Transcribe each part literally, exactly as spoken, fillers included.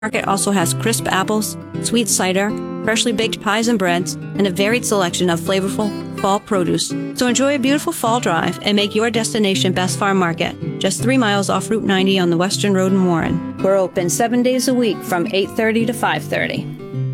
Market also has crisp apples, sweet cider, freshly baked pies and breads, and a varied selection of flavorful fall produce. So enjoy a beautiful fall drive and make your destination Best Farm Market, just three miles off Route ninety on the Western Road in Warren. We're open seven days a week from eight thirty to five thirty.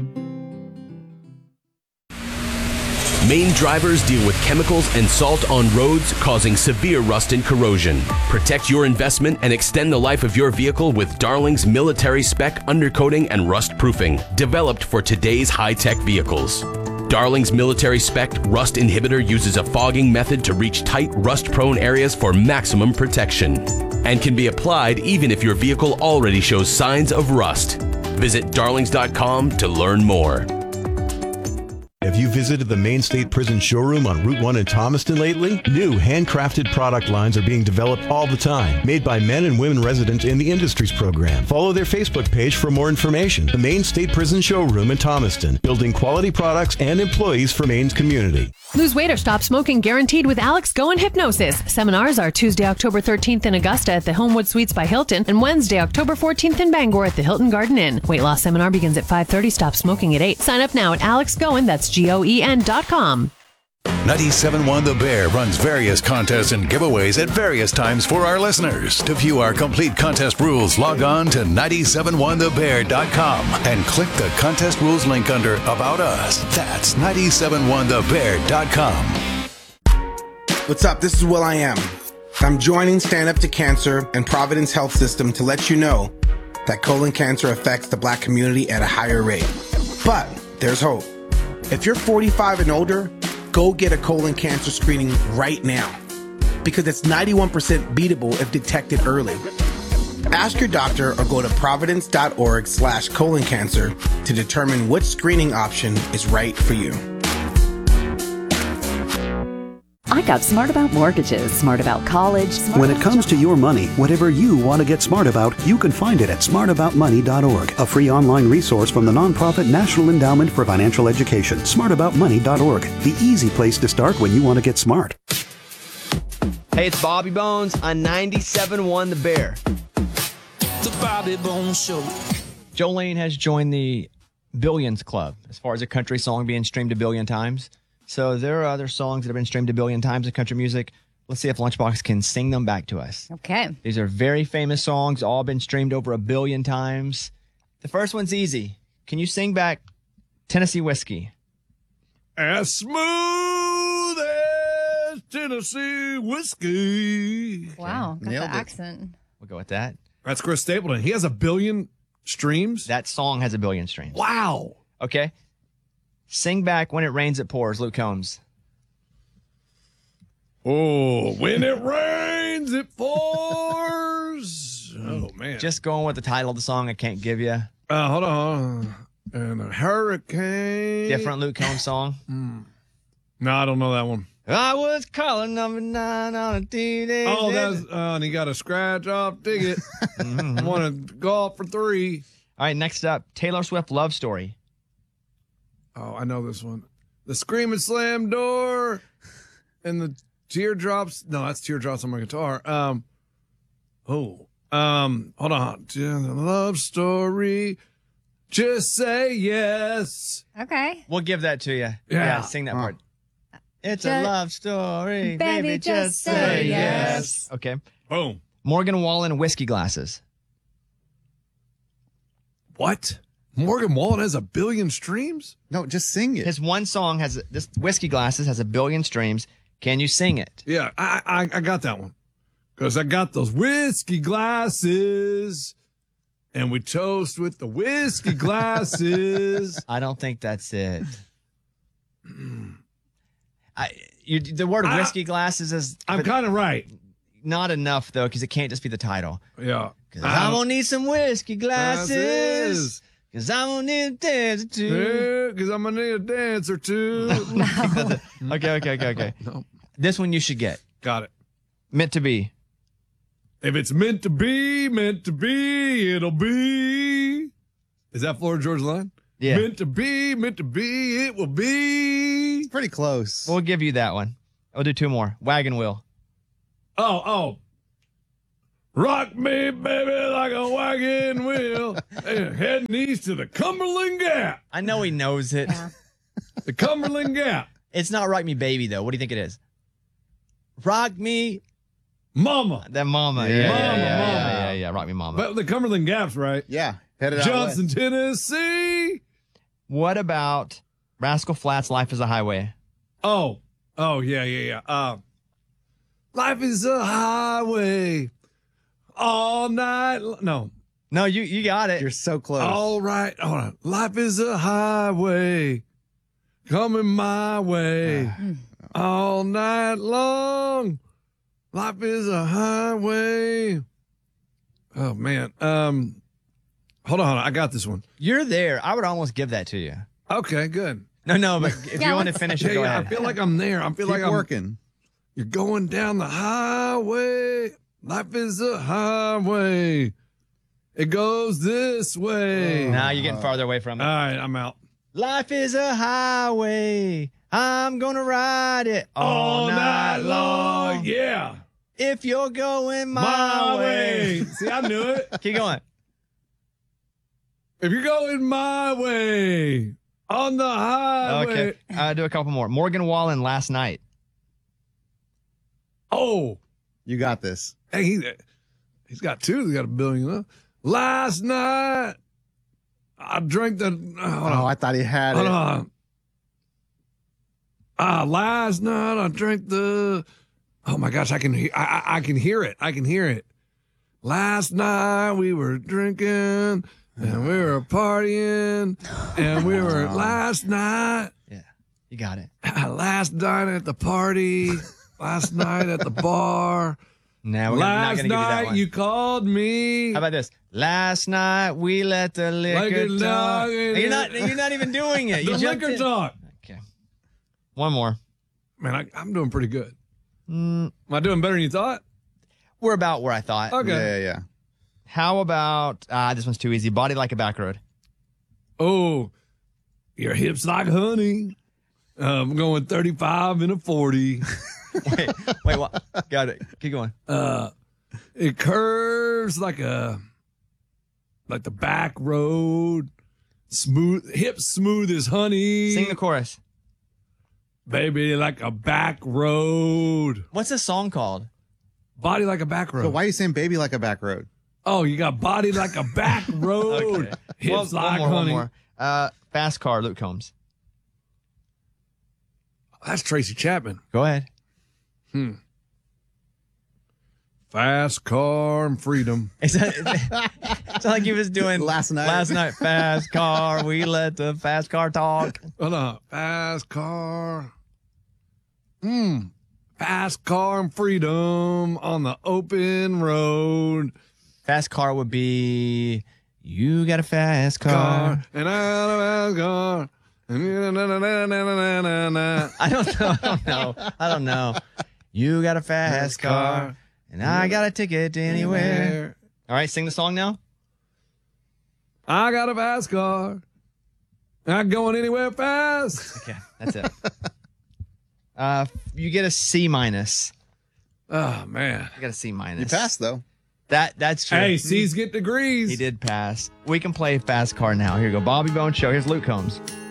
Maine drivers deal with chemicals and salt on roads causing severe rust and corrosion. Protect your investment and extend the life of your vehicle with Darling's military spec undercoating and rust proofing, developed for today's high-tech vehicles. Darling's military spec rust inhibitor uses a fogging method to reach tight, rust-prone areas for maximum protection, and can be applied even if your vehicle already shows signs of rust. Visit darlings dot com to learn more. Have you visited the Maine State Prison showroom on Route one in Thomaston lately? New handcrafted product lines are being developed all the time, made by men and women residents in the Industries program. Follow their Facebook page for more information. The Maine State Prison showroom in Thomaston, building quality products and employees for Maine's community. Lose weight or stop smoking guaranteed with Alex Go and Hypnosis. Seminars are Tuesday, October thirteenth in Augusta at the Homewood Suites by Hilton and Wednesday, October fourteenth in Bangor at the Hilton Garden Inn. Weight loss seminar begins at five thirty. Stop smoking at eight. Sign up now at Alex Goen. That's G O E N dot com. ninety-seven point one The Bear runs various contests and giveaways at various times for our listeners. To view our complete contest rules, log on to ninety-seven one the bear dot com and click the contest rules link under About Us. That's ninety-seven one the bear dot com. What's up? This is Will I Am. I'm joining Stand Up to Cancer and Providence Health System to let you know that colon cancer affects the Black community at a higher rate. But there's hope. If you're forty-five and older, go get a colon cancer screening right now, because it's ninety-one percent beatable if detected early. Ask your doctor or go to providence.org slash colon cancer to determine which screening option is right for you. I got smart about mortgages, smart about college. Smart when about it comes to your money, whatever you want to get smart about, you can find it at smart about money dot org, a free online resource from the nonprofit National Endowment for Financial Education. smart about money dot org, the easy place to start when you want to get smart. Hey, it's Bobby Bones on ninety-seven point one The Bear. The Bobby Bones Show. Jolene has joined the Billions Club as far as a country song being streamed a billion times. So there are other songs that have been streamed a billion times in country music. Let's see if Lunchbox can sing them back to us. Okay. These are very famous songs, all been streamed over a billion times. The first one's easy. Can you sing back Tennessee Whiskey? As smooth as Tennessee whiskey. Wow, got Nailed the it. accent. We'll go with that. That's Chris Stapleton. He has a billion streams? That song has a billion streams. Wow. Okay. Sing back When It Rains, It Pours, Luke Combs. Oh, when it rains, it pours. Oh, man. Just going with the title of the song I can't give you. Uh, hold on. And a hurricane. Different Luke Combs song. Mm. No, I don't know that one. I was calling number nine on a D-Day. Oh, that's, uh, and he got a scratch off ticket. I want to go off for three. All right, next up, Taylor Swift Love Story. Oh, I know this one. The Screaming Slam Door and the Teardrops. No, that's Teardrops on my guitar. Um, oh, um, hold on. The Love Story. Just say yes. Okay. We'll give that to you. Yeah, Yeah. sing that Uh. part. It's Just- a love story. Baby, Baby, just just say say yes. yes. Okay. Boom. Morgan Wallen Whiskey Glasses. What? Morgan Wallen has a billion streams? No, just sing it. His one song has this Whiskey Glasses has a billion streams. Can you sing it? Yeah, I I, I got that one. Because I got those whiskey glasses. And we toast with the whiskey glasses. I don't think that's it. I you, the word I- whiskey glasses is I'm but kind of right. not enough though, because it can't just be the title. Yeah. 'Cause I'm gonna need some whiskey glasses. Glasses. Cause I'm gonna need a dance or two. Because I'm going to need a dance or two. Okay, okay, okay, okay. No. This one you should get. Got it. Meant to be. If it's meant to be, meant to be, it'll be. Is that Florida Georgia line? Yeah. Meant to be, meant to be, it will be. It's pretty close. We'll give you that one. I'll do two more. Wagon Wheel. Oh, oh. Rock me, baby, like a wagon wheel. Hey, heading east to the Cumberland Gap. I know he knows it. The Cumberland Gap. It's not Rock Me Baby, though. What do you think it is? Rock Me Mama. That Mama. Yeah, Yeah, yeah, Mama, yeah, yeah, Mama. yeah, yeah, yeah. Rock Me Mama. But the Cumberland Gap's right. Yeah. Headed out Johnson, west. Tennessee. What about Rascal Flatts' Life is a Highway? Oh. Oh, yeah, yeah, yeah. Uh, life is a highway all night. lo- No. No, you you got it. You're so close. All right. Hold on. Life is a highway coming my way all night long. Life is a highway. Oh, man. Um, hold on. Hold on. I got this one. You're there. I would almost give that to you. Okay, good. No, no, but if Yeah, you want to let's- finish Yeah, it, go yeah, I ahead. feel like I'm there. I feel Keep like I'm working. You're going down the highway. Life is a highway. It goes this way. Now you're getting farther away from it. All right, I'm out. Life is a highway. I'm gonna ride it all, All night long. Yeah. If you're going my, My way. way. See, I knew it. Keep going. If you're going my way on the highway. Okay. Uh, do a couple more. Morgan Wallen, Last Night. Oh, You got this. hey, he, he's got two. He's got a billion. Huh? Last night, I drank the. Hold Oh, on. I thought he had Hold it. on. Ah, last night I drank the. Oh my gosh, I can hear. I, I, I can hear it. I can hear it. Last night we were drinking and we were partying and we were last night. Yeah, you got it. Last night at the party. Last night at the bar. Now we're not Last gonna give you that night one. you called me. How about this? Last night we let the liquor Liquor talk. talk. You're not. You're not even doing it. You The jumped liquor in. talk. Okay. One more. Man, I, I'm doing pretty good. Mm, Am I doing better than you thought? we're about where I thought. Okay. Yeah, yeah, yeah. How about uh, this one's too easy. Body Like a Back Road. Oh, your hips like honey. Uh, I'm going thirty-five and a forty. Wait, wait, what? Got it. Keep going. Uh, it curves like a like the back road. Smooth, hips smooth as honey. Sing the chorus. Baby, like a back road. What's this song called? Body like a back road. So why are you saying baby like a back road? Oh, you got body like a back road. Okay. Hips One- like one more, honey. One more. Uh, Fast Car, Luke Combs. That's Tracy Chapman. Go ahead. Hmm. Fast car and freedom. Is that, is that- it's not like he was doing Last night. Last night, fast car. We let the fast car talk. Hold on. Fast car. Hmm. Fast car and freedom on the open road. Fast car would be you got a fast car. Car and I got a fast car. Na-na-na-na-na-na-na-na. I don't know. I don't know. I don't know. You got a fast car, and I got a ticket to anywhere. All right, sing the song now. I got a fast car. Not going anywhere fast. Okay, that's it. uh, you get a C minus. Oh man. You got a C minus. You passed though. That that's true. Hey, C's get degrees. He did pass. We can play fast car now. Here you go. Bobby Bones Show. Here's Luke Combs.